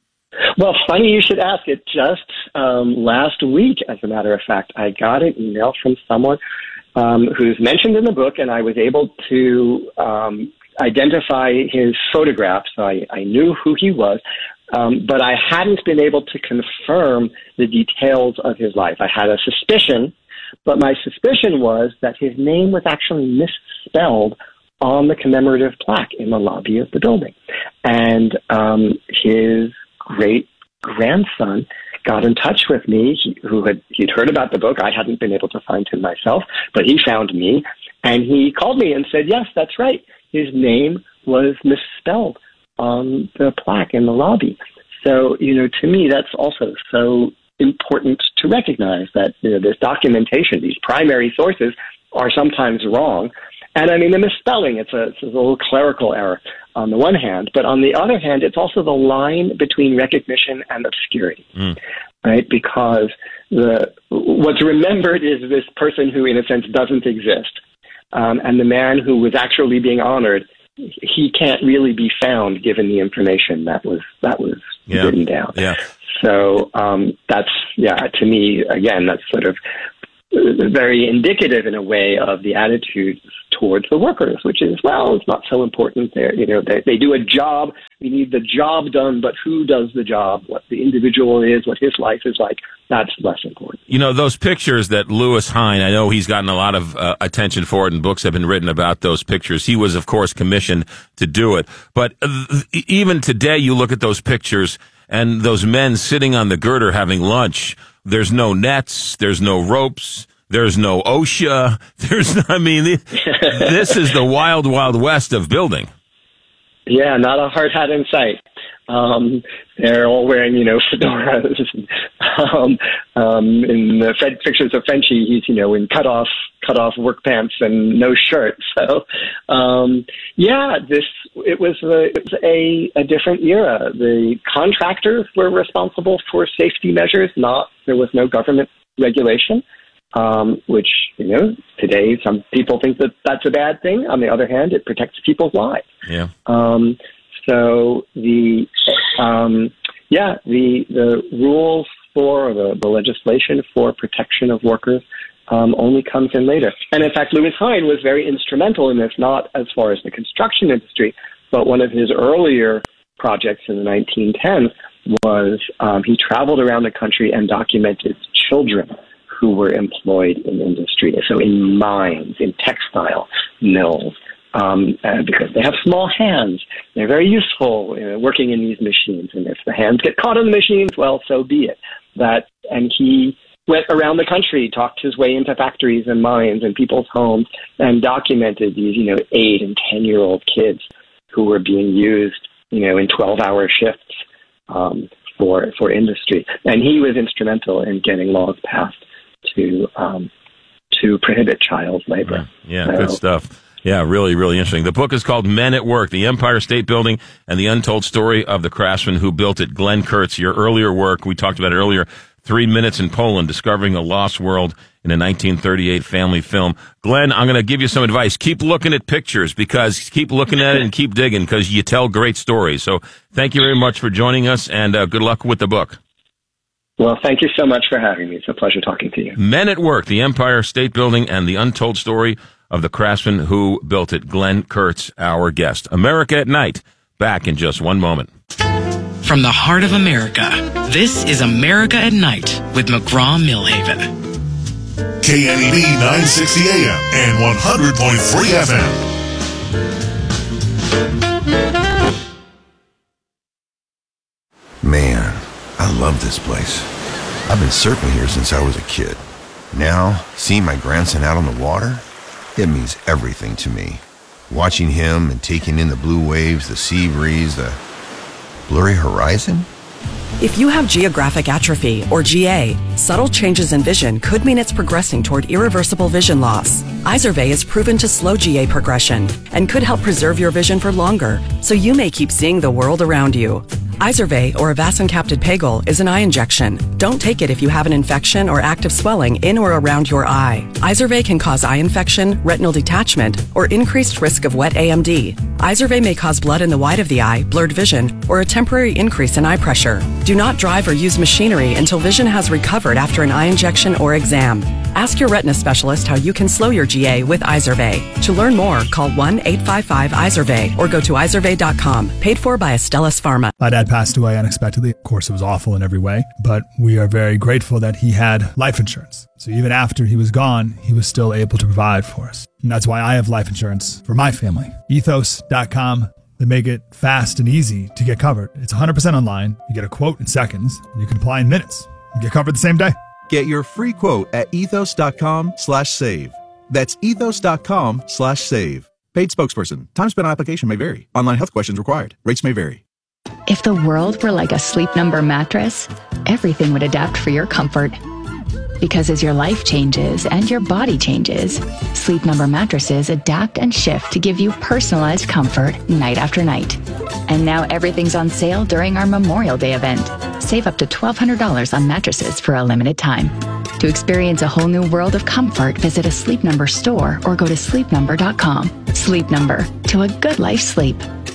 Well, funny you should ask. It just um, last week, as a matter of fact, I got an email from someone um, who's mentioned in the book, and I was able to um, identify his photograph, so I, I knew who he was, um, but I hadn't been able to confirm the details of his life. I had a suspicion, but my suspicion was that his name was actually misspelled on the commemorative plaque in the lobby of the building. And um, his great-grandson got in touch with me, he, who had he'd heard about the book. I hadn't been able to find him myself, but he found me, and he called me and said, yes, that's right. His name was misspelled on the plaque in the lobby. So, you know, to me, that's also so important to recognize that, you know, this documentation, these primary sources are sometimes wrong. And I mean, the misspelling, it's a, it's a little clerical error on the one hand, but on the other hand, it's also the line between recognition and obscurity. Mm. right? Because the what's remembered is this person who, in a sense, doesn't exist. Um, and the man who was actually being honored, he can't really be found given the information that was that was Yeah. written down. Yeah. So um, that's, yeah, to me, again, that's sort of very indicative in a way of the attitudes towards the workers, which is, well, it's not so important. They're, you know, they, they do a job. We need the job done, but who does the job? What the individual is, what his life is like, that's less important. You know, those pictures that Lewis Hine, I know he's gotten a lot of uh, attention for it, and books have been written about those pictures. He was, of course, commissioned to do it. But uh, even today, you look at those pictures and those men sitting on the girder having lunch. There's no nets. There's no ropes. There's no OSHA. There's, I mean, this is the wild, wild west of building. Yeah, not a hard hat in sight. Um, they're all wearing, you know, fedoras. um, um, in the Fred pictures of Frenchie, he's, you know, in cut off, cut off work pants and no shirt. So, um, yeah, this, it was a, it was a, a different era. The contractors were responsible for safety measures, not, there was no government regulation. Um, which, you know, today some people think that that's a bad thing. On the other hand, it protects people's lives. Yeah. Um, so the, um, yeah, the, the rules for the, the legislation for protection of workers um, only comes in later. And in fact, Lewis Hine was very instrumental in this, not as far as the construction industry, but one of his earlier projects in the nineteen tens was um, he traveled around the country and documented children who were employed in industry, so in mines, in textile mills, um, and because they have small hands. They're very useful uh, working in these machines, and if the hands get caught in the machines, well, so be it. That, and he went around the country, talked his way into factories and mines and people's homes, and documented these, you know, eight and ten-year-old kids who were being used, you know, in twelve-hour shifts um, for for industry. And he was instrumental in getting laws passed to um, to prohibit child labor. Yeah, so, good stuff. Yeah, really, really interesting. The book is called Men at Work, The Empire State Building and the Untold Story of the Craftsman Who Built It. Glenn Kurtz, your earlier work, we talked about it earlier, Three Minutes in Poland, Discovering a Lost World in a nineteen thirty-eight family film. Glenn, I'm going to give you some advice. Keep looking at pictures, because keep looking at it and keep digging, because you tell great stories. So thank you very much for joining us, and uh, good luck with the book. Well, thank you so much for having me. It's a pleasure talking to you. Men at Work, The Empire State Building and the Untold Story of the Craftsman Who Built It. Glenn Kurtz, our guest. America at Night, back in just one moment. From the heart of America, this is America at Night with McGraw-Millhaven. K N E D nine sixty A M and one hundred point three F M. Man, I love this place. I've been surfing here since I was a kid. Now, seeing my grandson out on the water, it means everything to me. Watching him and taking in the blue waves, the sea breeze, the blurry horizon. If you have geographic atrophy, or G A, subtle changes in vision could mean it's progressing toward irreversible vision loss. Izervay is proven to slow G A progression and could help preserve your vision for longer, so you may keep seeing the world around you. Izervay, or avacincaptad pegol, is an eye injection. Don't take it if you have an infection or active swelling in or around your eye. Izervay can cause eye infection, retinal detachment, or increased risk of wet A M D. Izervay may cause blood in the white of the eye, blurred vision, or a temporary increase in eye pressure. Do not drive or use machinery until vision has recovered after an eye injection or exam. Ask your retina specialist how you can slow your G A with Izervay. To learn more, call one eight five five Izervay or go to izervay dot com. Paid for by Astellas Pharma. My dad passed away unexpectedly. Of course, it was awful in every way, but we are very grateful that he had life insurance. So even after he was gone, he was still able to provide for us. And that's why I have life insurance for my family. ethos dot com. They make it fast and easy to get covered. It's one hundred percent online. You get a quote in seconds, and you can apply in minutes. You get covered the same day. Get your free quote at ethos dot com slash save. That's ethos dot com slash save. Paid spokesperson. Time spent on application may vary. Online health questions required. Rates may vary. If the world were like a Sleep Number mattress, everything would adapt for your comfort. Because as your life changes and your body changes, Sleep Number mattresses adapt and shift to give you personalized comfort night after night. And now everything's on sale during our Memorial Day event. save up to twelve hundred dollars on mattresses for a limited time. To experience a whole new world of comfort, visit a Sleep Number store or go to sleep number dot com. Sleep Number, to a good life sleep.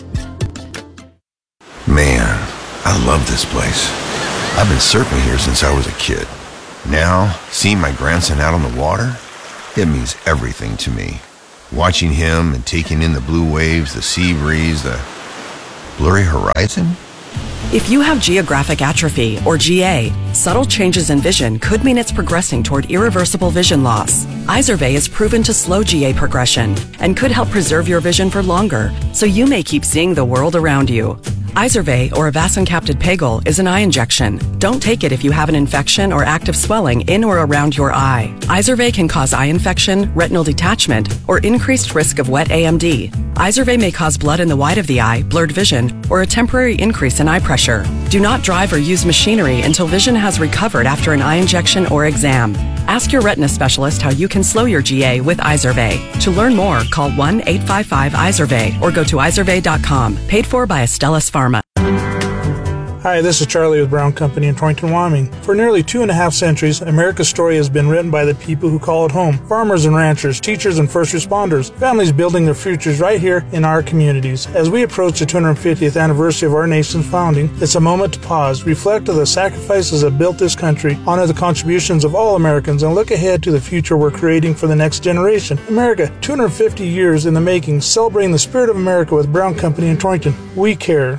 Man, I love this place. I've been surfing here since I was a kid. Now, seeing my grandson out on the water, it means everything to me. Watching him and taking in the blue waves, the sea breeze, the blurry horizon. If you have geographic atrophy, or G A, subtle changes in vision could mean it's progressing toward irreversible vision loss. Izervay is proven to slow G A progression and could help preserve your vision for longer, so you may keep seeing the world around you. Izervay, or avacincaptad pegol, is an eye injection. Don't take it if you have an infection or active swelling in or around your eye. Izervay can cause eye infection, retinal detachment, or increased risk of wet A M D. Izervay may cause blood in the white of the eye, blurred vision, or a temporary increase in eye pressure. Do not drive or use machinery until vision has recovered after an eye injection or exam. Ask your retina specialist how you can slow your G A with Izervay. To learn more, call one eight five five Izervay or go to izervay dot com. Paid for by Astellas Pharma. Hi, this is Charlie with Brown Company in Torrington, Wyoming. For nearly two and a half centuries, America's story has been written by the people who call it home. Farmers and ranchers, teachers and first responders, families building their futures right here in our communities. As we approach the two hundred fiftieth anniversary of our nation's founding, it's a moment to pause, reflect on the sacrifices that built this country, honor the contributions of all Americans, and look ahead to the future we're creating for the next generation. America, two hundred fifty years in the making, celebrating the spirit of America with Brown Company in Torrington. We care.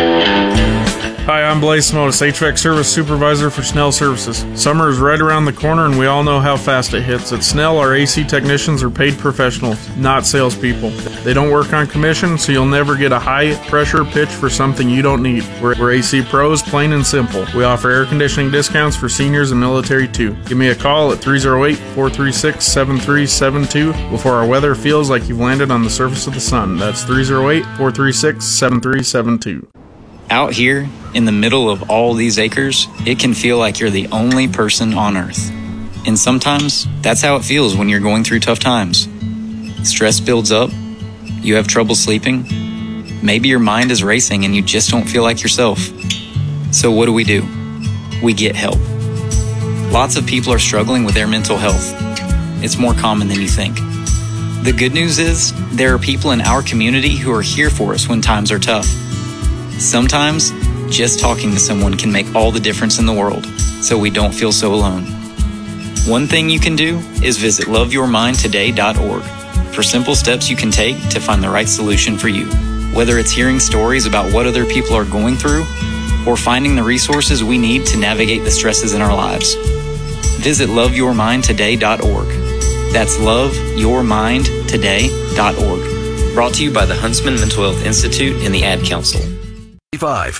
Hi, I'm Blaze Simotis, H V A C Service Supervisor for Snell Services. Summer is right around the corner and we all know how fast it hits. At Snell, our A C technicians are paid professionals, not salespeople. They don't work on commission, so you'll never get a high-pressure pitch for something you don't need. We're, we're A C pros, plain and simple. We offer air conditioning discounts for seniors and military too. Give me a call at three oh eight, four three six, seven three seven two before our weather feels like you've landed on the surface of the sun. That's three oh eight, four three six, seven three seven two. Out here, in the middle of all these acres, it can feel like you're the only person on Earth. And sometimes, that's how it feels when you're going through tough times. Stress builds up, you have trouble sleeping, maybe your mind is racing and you just don't feel like yourself. So what do we do? We get help. Lots of people are struggling with their mental health. It's more common than you think. The good news is, there are people in our community who are here for us when times are tough. Sometimes, just talking to someone can make all the difference in the world, so we don't feel so alone. One thing you can do is visit love your mind today dot org for simple steps you can take to find the right solution for you. Whether it's hearing stories about what other people are going through, or finding the resources we need to navigate the stresses in our lives. Visit love your mind today dot org. That's love your mind today dot org. Brought to you by the Huntsman Mental Health Institute and the Ad Council. Five.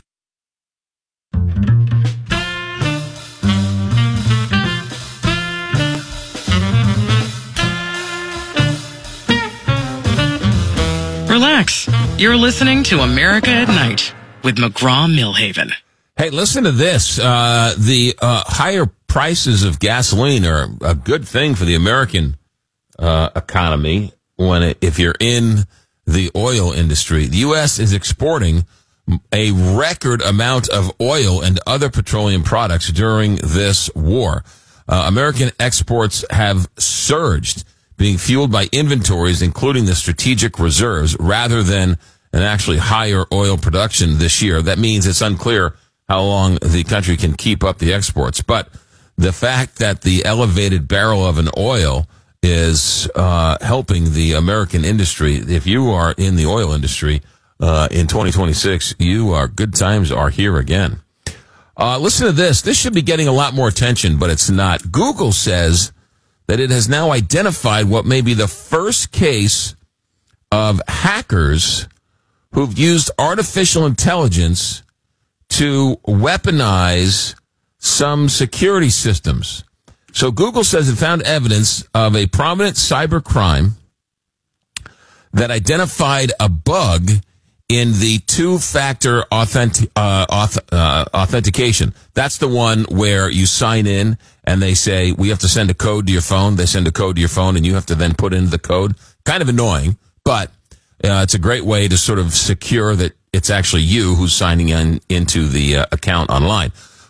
Relax. You're listening to America at Night with McGraw-Milhaven. Hey, listen to this. Uh, the uh, higher prices of gasoline are a good thing for the American uh, economy when it, if you're in the oil industry. The U S is exporting a record amount of oil and other petroleum products during this war. Uh, American exports have surged, being fueled by inventories, including the strategic reserves, rather than an actually higher oil production this year. That means it's unclear how long the country can keep up the exports. But the fact that the elevated barrel of an oil is uh, helping the American industry, if you are in the oil industry, Uh, in twenty twenty-six, you are good times are here again. Uh, listen to this. This should be getting a lot more attention, but it's not. Google says that it has now identified what may be the first case of hackers who've used artificial intelligence to weaponize some security systems. So Google says it found evidence of a prominent cyber crime that identified a bug in the two-factor authentic, uh, auth, uh, authentication. That's the one where you sign in and they say, we have to send a code to your phone. They send a code to your phone and you have to then put in the code. Kind of annoying, but uh, it's a great way to sort of secure that it's actually you who's signing in into the uh, account online.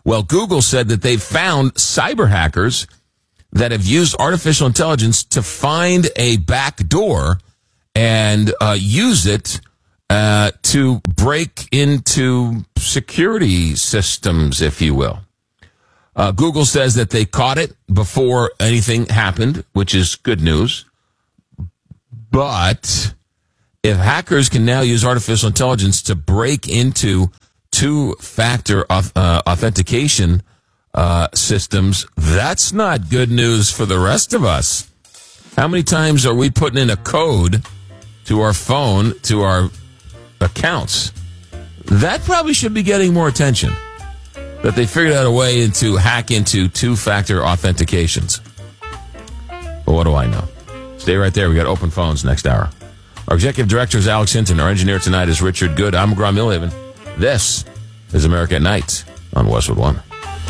Well, Google said that they've found cyber hackers that have used artificial intelligence to find a back door and uh, use it uh, to break into security systems, if you will. Uh, Google says that they caught it before anything happened, which is good news. But if hackers can now use artificial intelligence to break into two-factor uh, authentication uh, systems, that's not good news for the rest of us. How many times are we putting in a code to our phone, to our accounts? That probably should be getting more attention. That they figured out a way to hack into two-factor authentications. But what do I know? Stay right there. We got open phones next hour. Our executive director is Alex Hinton. Our engineer tonight is Richard Good. I'm McGraw Millhaven. This is America at Night on Westwood One.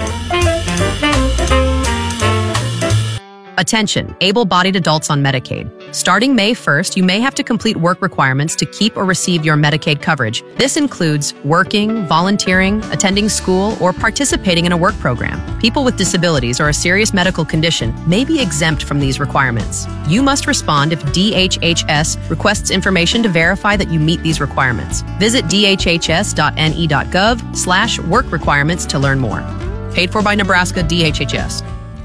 Attention, able-bodied adults on Medicaid. Starting May first, you may have to complete work requirements to keep or receive your Medicaid coverage. This includes working, volunteering, attending school, or participating in a work program. People with disabilities or a serious medical condition may be exempt from these requirements. You must respond if D H H S requests information to verify that you meet these requirements. Visit d h h s dot n e dot gov slash work requirements to learn more. Paid for by Nebraska D H H S.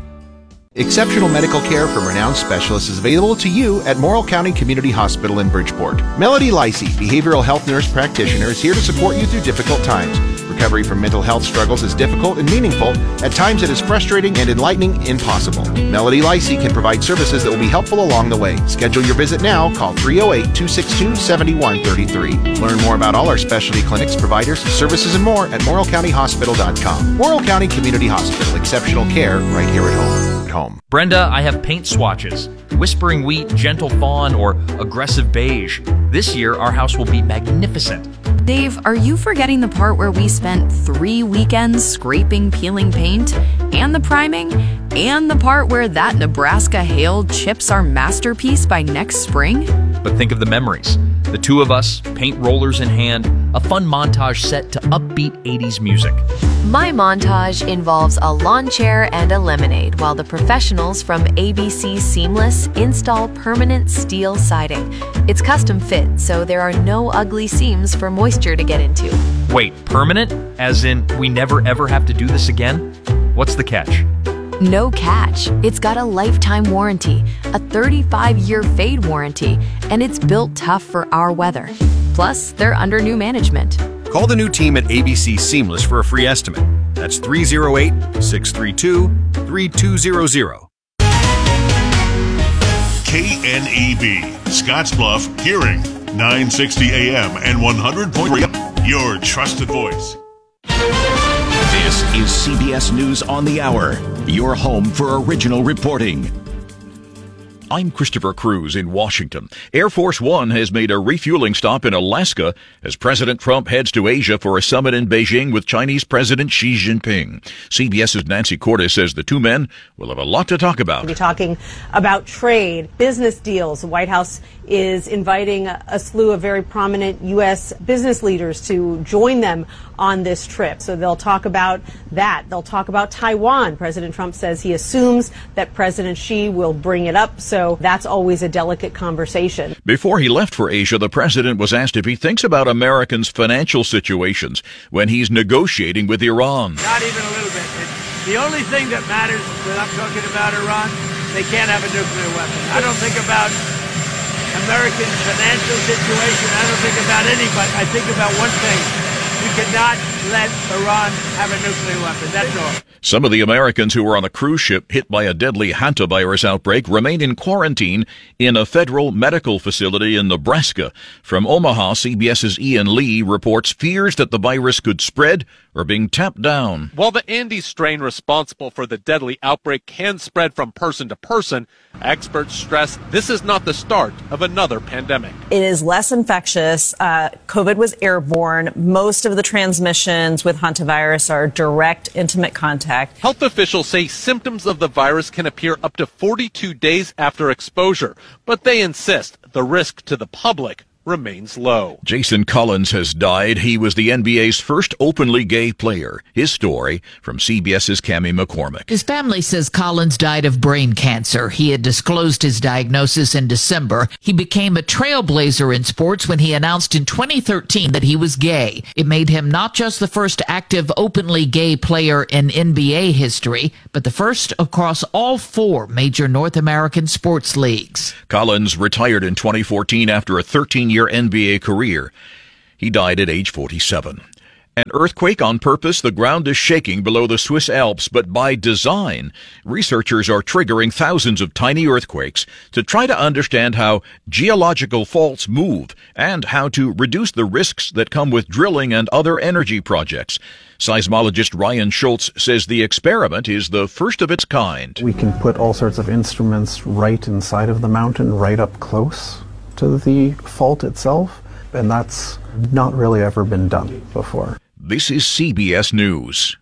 Exceptional medical care from renowned specialists is available to you at Morrill County Community Hospital in Bridgeport. Melody Licey, behavioral health nurse practitioner, is here to support you through difficult times. Recovery from mental health struggles is difficult and meaningful. At times it is frustrating and enlightening impossible. Melody Licey can provide services that will be helpful along the way. Schedule your visit now. Call three oh eight, two six two, seven one three three. Learn more about all our specialty clinics, providers, services, and more at morrill county hospital dot com. Morrill County Community Hospital. Exceptional care right here at home. At home. Brenda, I have paint swatches. Whispering Wheat, Gentle Fawn, or Aggressive Beige. This year, our house will be magnificent. Dave, are you forgetting the part where we spent three weekends scraping, peeling paint, and the priming, and the part where that Nebraska hail chips our masterpiece by next spring? But think of the memories. The two of us, paint rollers in hand, a fun montage set to upbeat eighties music. My montage involves a lawn chair and a lemonade while the professionals from A B C Seamless install permanent steel siding. It's custom fit, so there are no ugly seams for moisture to get into. Wait, permanent? As in, we never ever have to do this again? What's the catch? No catch. It's got a lifetime warranty, a thirty-five year fade warranty, and it's built tough for our weather. Plus, they're under new management. Call the new team at A B C Seamless for a free estimate. That's three oh eight, six three two, three two zero zero. K N E B, Scottsbluff, Hearing, nine sixty A M and one hundred point three, your trusted voice. This is C B S News on the Hour, your home for original reporting. I'm Christopher Cruz in Washington. Air Force One has made a refueling stop in Alaska as President Trump heads to Asia for a summit in Beijing with Chinese President Xi Jinping. CBS's Nancy Cordes says the two men will have a lot to talk about. We'll be talking about trade, business deals. The White House is inviting a, a slew of very prominent U S business leaders to join them on this trip. So they'll talk about that. They'll talk about Taiwan. President Trump says he assumes that President Xi will bring it up. So that's always a delicate conversation. Before he left for Asia, the president was asked if he thinks about Americans' financial situations when he's negotiating with Iran. Not even a little bit. It's the only thing that matters when I'm talking about Iran, they can't have a nuclear weapon. I don't think about American financial situation. I don't think about anybody. I think about one thing. We cannot let Iran have a nuclear weapon. That's all. Some of the Americans who were on a cruise ship hit by a deadly hantavirus outbreak remain in quarantine in a federal medical facility in Nebraska. From Omaha, CBS's Ian Lee reports fears that the virus could spread are being tamped down. While the Andes strain responsible for the deadly outbreak can spread from person to person, experts stress this is not the start of another pandemic. It is less infectious. Uh, COVID was airborne. Most of the transmissions with hantavirus are direct, intimate contact. Health officials say symptoms of the virus can appear up to forty-two days after exposure, but they insist the risk to the public remains low. Jason Collins has died. He was the N B A's first openly gay player. His story from CBS's Cammie McCormick. His family says Collins died of brain cancer. He had disclosed his diagnosis in December. He became a trailblazer in sports when he announced in twenty thirteen that he was gay. It made him not just the first active openly gay player in N B A history, but the first across all four major North American sports leagues. Collins retired in twenty fourteen after a thirteen-year N B A career. He died at age forty-seven. An earthquake on purpose. The ground is shaking below the Swiss Alps, but by design. Researchers are triggering thousands of tiny earthquakes to try to understand how geological faults move and how to reduce the risks that come with drilling and other energy projects. Seismologist Ryan Schultz says the experiment is the first of its kind. We can put all sorts of instruments right inside of the mountain, right up close to the fault itself, and that's not really ever been done before. This is C B S News.